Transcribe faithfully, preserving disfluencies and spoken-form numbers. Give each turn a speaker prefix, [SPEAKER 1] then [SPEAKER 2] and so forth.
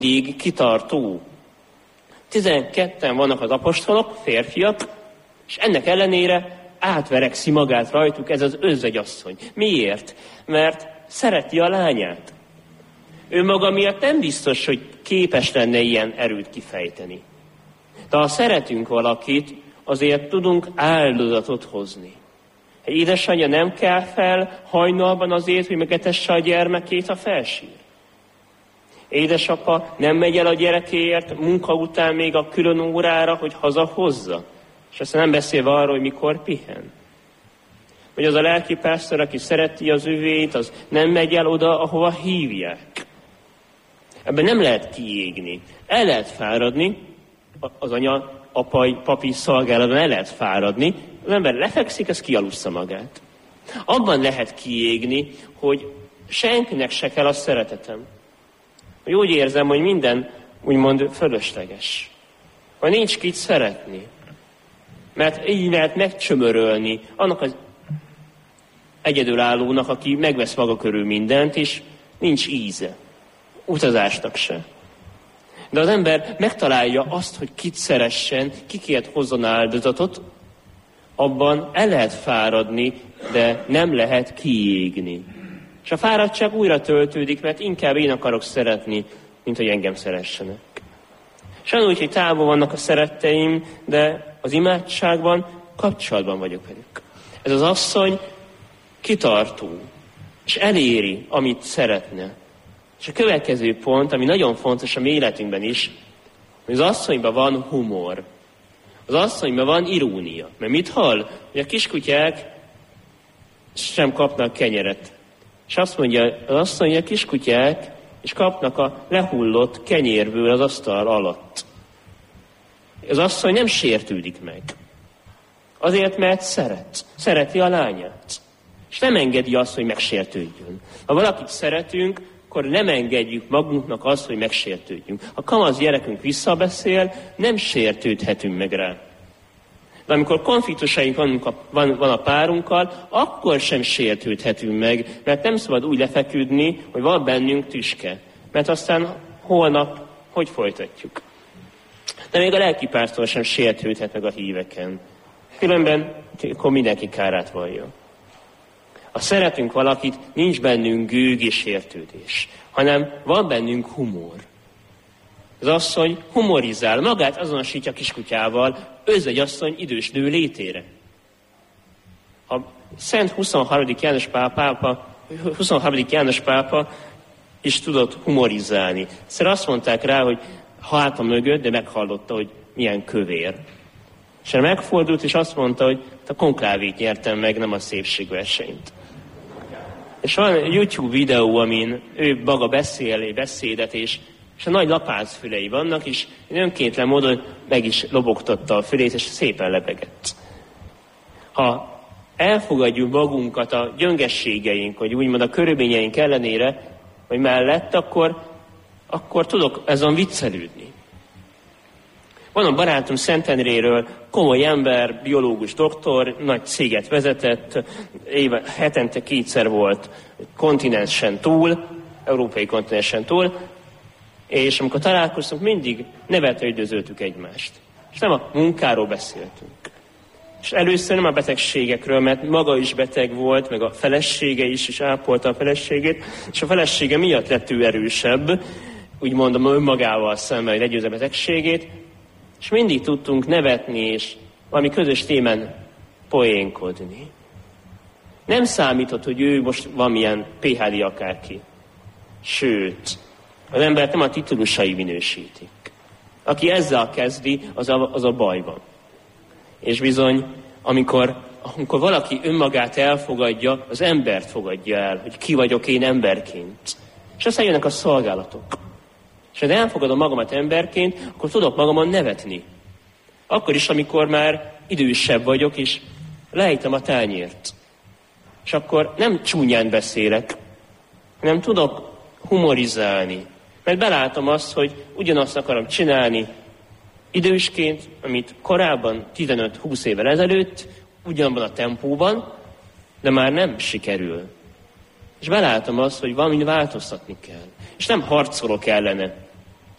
[SPEAKER 1] mindig kitartó. Tizenketten vannak az apostolok, férfiak, és ennek ellenére átverekszi magát rajtuk ez az özvegyasszony. Miért? Mert szereti a lányát. Ő maga miatt nem biztos, hogy képes lenne ilyen erőt kifejteni. De ha szeretünk valakit, azért tudunk áldozatot hozni. Egy édesanyja nem kell fel hajnalban azért, hogy megetesse a gyermekét, ha felsír. Édesapa nem megy el a gyerekéért munka után még a külön órára, hogy hazahozza. És aztán nem beszélve arról, hogy mikor pihen. Vagy az a lelkipásztor, aki szereti az övét, az nem megy el oda, ahova hívják. Ebben nem lehet kiégni. El lehet fáradni, az anya, apai, papi szolgálatban el lehet fáradni, az ember lefekszik, az kialussza magát. Abban lehet kiégni, hogy senkinek se kell a szeretetem. Hogy úgy érzem, hogy minden úgymond fölösleges. Hogy nincs kit szeretni. Mert így lehet megcsömörölni annak az egyedülállónak, aki megvesz maga körül mindent, és nincs íze. Utazásnak se. De az ember megtalálja azt, hogy kit szeressen, kikért hozzon áldozatot, abban el lehet fáradni, de nem lehet kiégni. És a fáradtság újra töltődik, mert inkább én akarok szeretni, mint hogy engem szeressenek. Sajnálom, hogy távol vannak a szeretteim, de az imádságban kapcsolatban vagyok velük. Ez az asszony kitartó, és eléri, amit szeretne. És a következő pont, ami nagyon fontos a mi életünkben is, hogy az asszonyban van humor. Az asszonyban van irónia. Mert mit hall? Hogy a kiskutyák sem kapnak kenyeret. És azt mondja az asszony, hogy a kiskutyák és kapnak a lehullott kenyérből az asztal alatt. Az asszony nem sértődik meg. Azért, mert szeret. Szereti a lányát. És nem engedi azt, hogy megsértődjön. Ha valakit szeretünk, akkor nem engedjük magunknak azt, hogy megsértődjünk. Ha kamasz gyerekünk visszabeszél, nem sértődhetünk meg rá. De amikor konfliktusaink van a, van, van a párunkkal, akkor sem sértődhetünk meg, mert nem szabad úgy lefeküdni, hogy van bennünk tüske. Mert aztán holnap hogy folytatjuk? De még a lelkipásztor sem sértődhet meg a híveken. Különben akkor mindenki kárát vallja. Ha szeretünk valakit, nincs bennünk gőg és sértődés, hanem van bennünk humor. Az asszony humorizál, magát azonosítja a kiskutyával, özvegyasszony idős nő létére. A Szent huszonharmadik János pápa, huszonharmadik János pápa is tudott humorizálni. Egyszer azt mondták rá, hogy háta mögött, de meghallotta, hogy milyen kövér. És megfordult, és azt mondta, hogy a konklávét nyertem meg, nem a szépségversenyt. És van YouTube videó, amin ő maga beszél egy beszédet, és, és a nagy lapácfülei vannak, és önkéntlen módon meg is lobogtatta a fülét, és szépen lebegett. Ha elfogadjuk magunkat a gyöngességeink, vagy úgymond a körülményeink ellenére, vagy mellett, akkor, akkor tudok ezen viccelődni. Van a barátom Szentendréről, komoly ember, biológus doktor, nagy céget vezetett, éve, hetente kétszer volt kontinensen túl, európai kontinensen túl, és amikor találkoztunk, mindig nevetve üdvözöltük egymást. És nem a munkáról beszéltünk. És először nem a betegségekről, mert maga is beteg volt, meg a felesége is, is ápolta a feleségét, és a felesége miatt lett ő erősebb, úgy mondom önmagával szemben, hogy legyőzze a betegségét, és mindig tudtunk nevetni, és valami közös témán poénkodni. Nem számított, hogy ő most valamilyen pé há dé akárki. Sőt, az embert nem a titulusai minősítik. Aki ezzel kezdi, az a, az a bajban. És bizony, amikor, amikor valaki önmagát elfogadja, az embert fogadja el, hogy ki vagyok én emberként. És aztán jönnek a szolgálatok. És ha elfogadom magamat emberként, akkor tudok magamon nevetni. Akkor is, amikor már idősebb vagyok, és lejtem a tányért. És akkor nem csúnyán beszélek, hanem tudok humorizálni. Mert belátom azt, hogy ugyanazt akarom csinálni idősként, amit korábban tizenöt-húsz évvel ezelőtt, ugyanabban a tempóban, de már nem sikerül. És belátom azt, hogy valamit változtatni kell. És nem harcolok ellene.